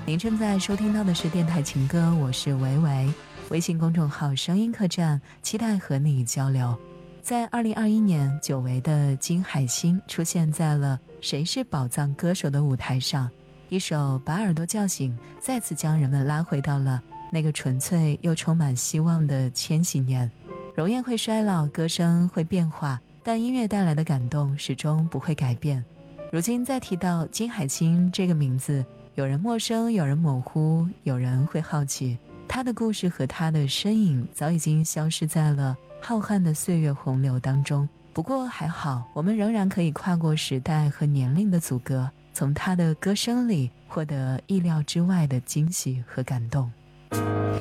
您正在收听到的是电台情歌，我是维维，微信公众号声音客栈，期待和你交流。在2021年，久违的金海心出现在了谁是宝藏歌手的舞台上，一首把耳朵叫醒，再次将人们拉回到了那个纯粹又充满希望的千禧年。容颜会衰老，歌声会变化，但音乐带来的感动始终不会改变。如今再提到金海心这个名字，有人陌生，有人模糊，有人会好奇他的故事和他的身影早已经消失在了浩瀚的岁月洪流当中。不过还好，我们仍然可以跨过时代和年龄的阻隔，从他的歌声里获得意料之外的惊喜和感动。